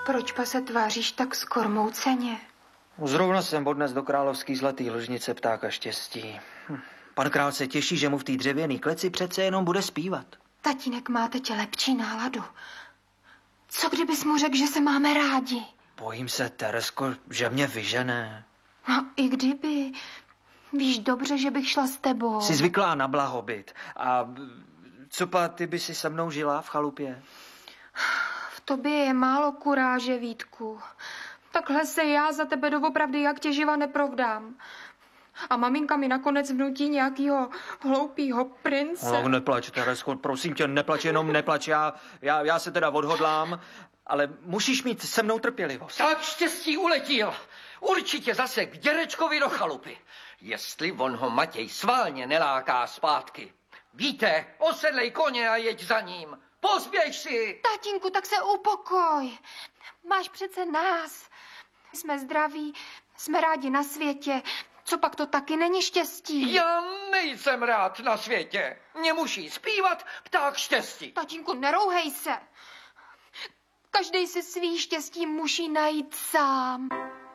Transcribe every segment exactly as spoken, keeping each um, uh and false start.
Proč pa se tváříš tak skormouceně? Zrovna jsem odnes do královský zlatý ložnice ptáka štěstí. Hm. Pan král se těší, že mu v té dřevěné kleci přece jenom bude zpívat. Tatínek má teď lepší náladu. Co kdybys mu řekl, že se máme rádi? Bojím se, Teresko, že mě vyžene. No i kdyby. Víš dobře, že bych šla s tebou. Jsi zvyklá na blahobyt. A co pa, ty by si se mnou žila v chalupě? V tobě je málo kuráže, Vítku. Takhle se já za tebe doopravdy jak tě živa neprovdám. A maminka mi nakonec vnutí nějakýho hloupýho prince. No, neplač, Teresko, prosím tě, neplač, jenom neplač. Já, já, já se teda odhodlám, ale musíš mít se mnou trpělivost. Tak štěstí uletěl. Určitě zase k dědečkovi do chalupy. Jestli on ho Matěj sválně neláká zpátky. Víte, osedlej koně a jeď za ním. Pospěš si. Tatínku, tak se upokoj. Máš přece nás. Jsme zdraví, jsme rádi na světě. Co pak to taky není štěstí? Já nejsem rád na světě. Mě musí zpívat pták štěstí. Tatínku, nerouhej se. Každej si svý štěstí musí najít sám.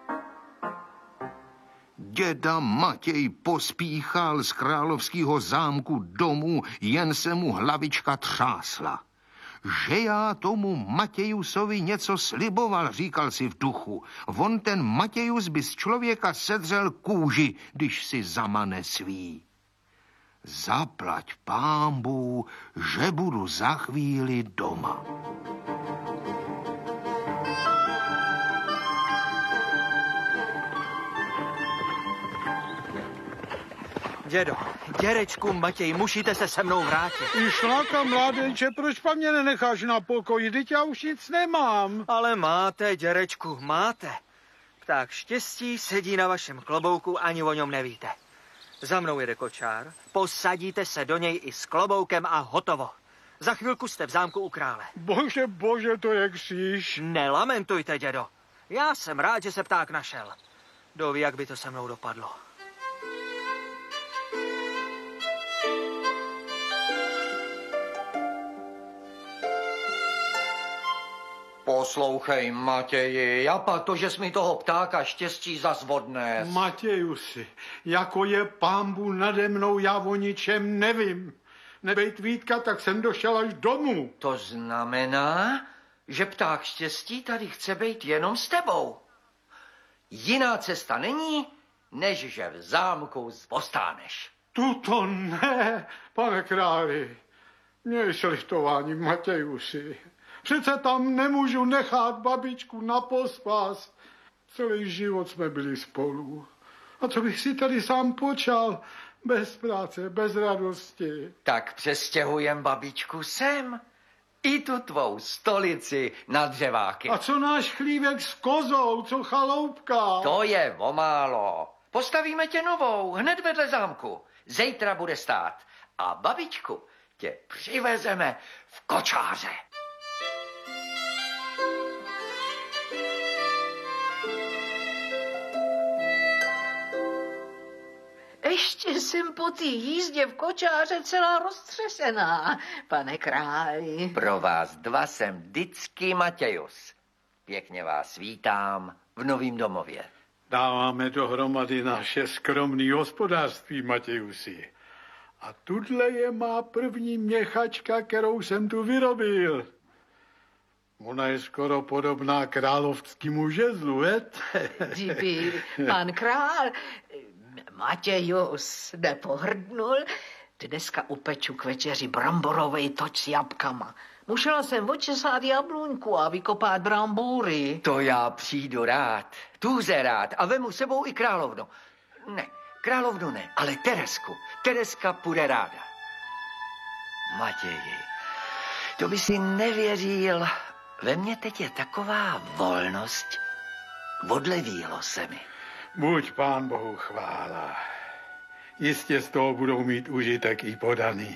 Děda Matěj pospíchal z královského zámku domů, jen se mu hlavička třásla. Že já tomu Matějusovi něco sliboval, říkal si v duchu. On ten Matějus by z člověka sedřel kůži, když si zamane svý. Zaplať pánbů, že budu za chvíli doma. Dědo, dědečku Matěj, musíte se se mnou vrátit. I šlaka, mládenče, proč pa mě nenecháš na pokoji? Vždyť já už nic nemám. Ale máte, dědečku, máte. Pták štěstí sedí na vašem klobouku, ani o něm nevíte. Za mnou jede kočár, posadíte se do něj i s kloboukem a hotovo. Za chvilku jste v zámku u krále. Bože, bože, to je kříž. Nelamentujte, dědo. Já jsem rád, že se pták našel. Kdo ví, jak by to se mnou dopadlo. Poslouchej, Matěji, já pak to, že jsi mi toho ptáka štěstí zas odnes. Matějusi, jako je pánbů nade mnou, já o ničem nevím. Nebejt Vítka, tak jsem došel až domů. To znamená, že pták štěstí tady chce být jenom s tebou. Jiná cesta není, než že v zámku zostáneš. Tuto ne, pane králi. Měj slitování, Matějusi. Přece tam nemůžu nechat babičku na pospas. Celý život jsme byli spolu. A co bych si tady sám počal? Bez práce, bez radosti. Tak přestěhujem babičku sem. I tu tvou stolici na dřeváky. A co náš chlívek s kozou, co chaloupka? To je omálo. Postavíme tě novou, hned vedle zámku. Zítra bude stát. A babičku tě přivezeme v kočáře. Ještě jsem po té jízdě v kočáře celá roztřesená, pane králi. Pro vás dva jsem vždycky Matějus. Pěkně vás vítám v novém domově. Dáváme dohromady naše skromné hospodářství, Matějusi. A tudle je má první měchačka, kterou jsem tu vyrobil. Ona je skoro podobná královskému žezlu, vet? Kdyby pan král Matějus nepohrdnul, dneska upeču k večeři bramborovej toč s jabkama. Musela jsem očesát jabluňku a vykopat brambory. To já přijdu rád, tůze rád a vemu sebou i královnu. Ne, královnu ne, ale Teresku. Tereska půjde ráda. Matěji, to by si nevěřil. Ve mně teď je taková volnost. Odlevílo se mi. Buď pán Bohu chvála. Jistě z toho budou mít užitek i podaný.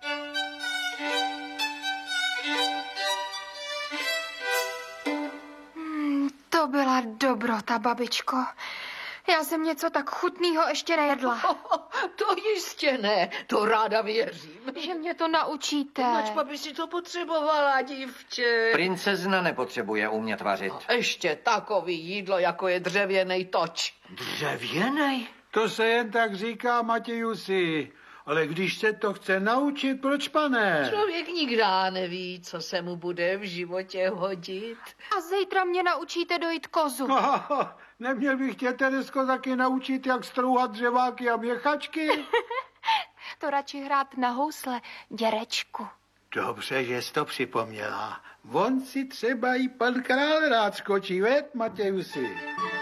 Hmm, to byla dobrota, babičko. Já jsem něco tak chutného ještě nejedla. To jistě ne, to ráda věřím. Že mě to naučíte. Načpa by si to potřebovala, dívče. Princezna nepotřebuje umět vařit. Ještě takový jídlo, jako je dřevěný toč. Dřevěnej? To se jen tak říká, Matějusi. Ale když se to chce naučit, proč pane? Člověk nikdy neví, co se mu bude v životě hodit. A zítra mě naučíte dojít kozu. Aha, neměl bych tě, Teresko, taky naučit, jak strouhat dřeváky a měchačky? To radši hrát na housle, děrečku. Dobře, že jsi to připomněla. On si třeba i pan král rád skočí, ved, Matějusi?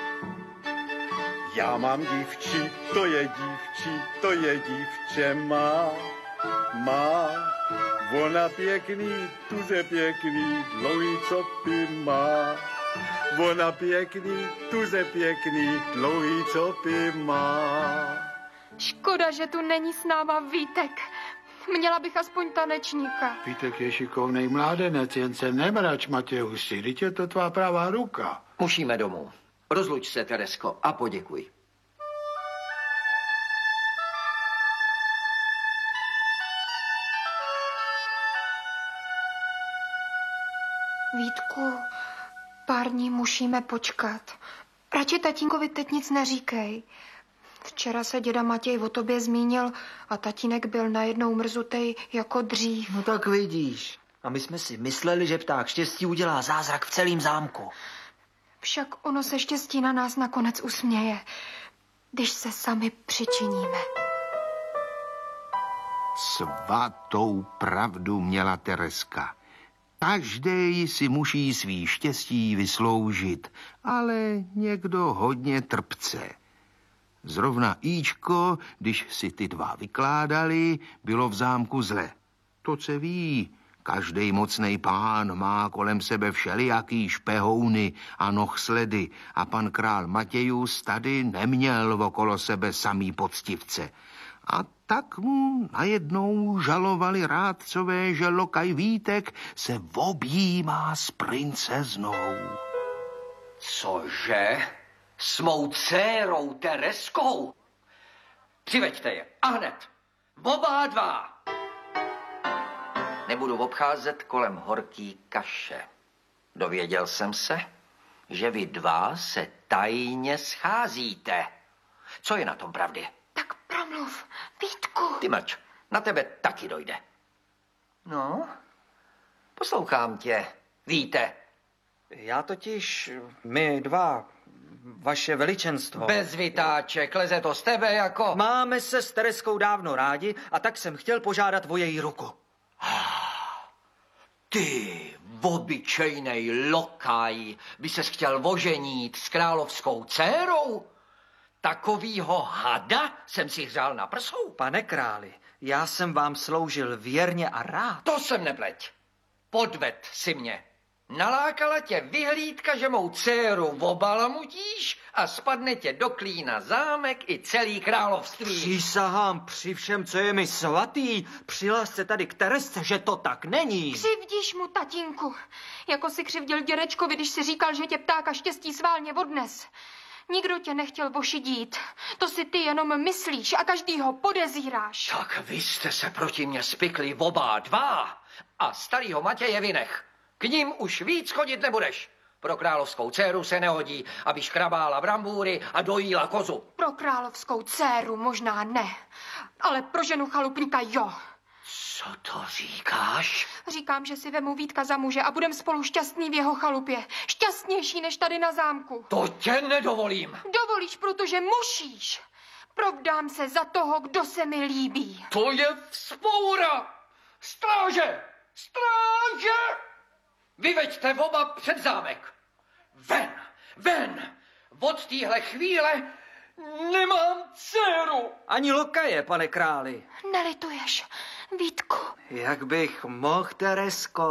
Já mám dívči, to je dívči, to je dívče má, má. Ona pěkný, tuze pěkný, dlouhý copy má. Ona pěkný, tuze pěkný, dlouhý copy má. Škoda, že tu není s náma Vítek. Měla bych aspoň tanečníka. Vítek je šikovnej mládenec, jen se nemrač, Matějusi, vždyť je to tvá pravá ruka. Musíme domů. Rozluč se, Teresko, a poděkuj. Vítku, pár dní musíme počkat. Radši tatínkovi teď nic neříkej. Včera se děda Matěj o tobě zmínil a tatínek byl najednou mrzutej jako dřív. No tak vidíš. A my jsme si mysleli, že pták štěstí udělá zázrak v celém zámku. Však ono se štěstí na nás nakonec usměje, když se sami přičiníme. Svatou pravdu měla Tereska. Každý si musí svý štěstí vysloužit, ale někdo hodně trpce. Zrovna Íčko, když si ty dva vykládali, bylo v zámku zle. To se ví, každý mocnej pán má kolem sebe všelijaký špehouny a nohsledy a pan král Matějus tady neměl okolo sebe samý poctivce. A tak mu najednou žalovali rádcové, že lokaj Vítek se objímá s princeznou. Cože? S mou dcérou Tereskou? Přiveďte je. A hned. Oba dva. Nebudu obcházet kolem horký kaše. Dověděl jsem se, že vy dva se tajně scházíte. Co je na tom pravdy? Tak promluv, Vítku. Ty mlč, na tebe taky dojde. No, poslouchám tě. Víte, Já totiž, my dva, vaše veličenstvo. bez vytáček, leze to z tebe jako... Máme se s Tereskou dávno rádi a tak jsem chtěl požádat o její ruku. Ty, obyčejnej lokaj, by ses chtěl oženít s královskou dcérou? Takovýho hada jsem si hřál na prsou. Pane králi, já jsem vám sloužil věrně a rád. To jsem nepleť. Podved si mě. Nalákala tě vyhlídka, že mou dceru obalamutíš a spadne tě do klína zámek i celý království. Přísahám při všem, co je mi svatý, přihlás se tady k Teresce, že to tak není. Křivdíš mu, tatínku, jako si křivdil dědečkovi, když si říkal, že tě ptáka štěstí sválně odnes. Nikdo tě nechtěl vošidít. To si ty jenom myslíš a každý ho podezíráš. Tak vy jste se proti mě spikli oba dva a starýho Matěje vynech. K ním už víc chodit nebudeš. Pro královskou dceru se nehodí, aby škrabála brambůry a dojíla kozu. Pro královskou dceru možná ne, ale pro ženu chalupníka jo. Co to říkáš? Říkám, že si vemu Vítka za muže a budem spolu šťastný v jeho chalupě. Šťastnější než tady na zámku. To tě nedovolím. Dovolíš, protože musíš. Provdám se za toho, kdo se mi líbí. To je vzpoura. Stráže! Stráže! Vyveďte oba před zámek. Ven, ven. Od téhle chvíle nemám dceru. Ani lokaje, pane králi. Nelituješ, Vítku. Jak bych mohl, Teresko?